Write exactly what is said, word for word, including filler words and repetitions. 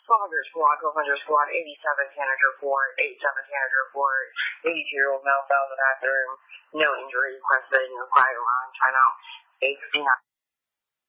twelve hundred squad, twelve hundred squad, eighty-seven tanager report, eighty-seven tanager report, eighty-two-year-old male fell in the bathroom, no injury requested, no fire alarm, timeout, eight fifty-nine.